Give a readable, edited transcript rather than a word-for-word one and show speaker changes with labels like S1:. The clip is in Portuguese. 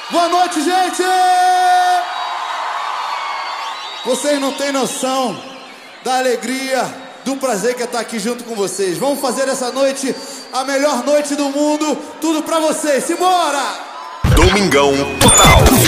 S1: Boa noite, gente! Vocês não têm noção da alegria, do prazer que é estar aqui junto com vocês. Vamos fazer essa noite a melhor noite do mundo. Tudo pra vocês. Simbora!
S2: Domingão Total.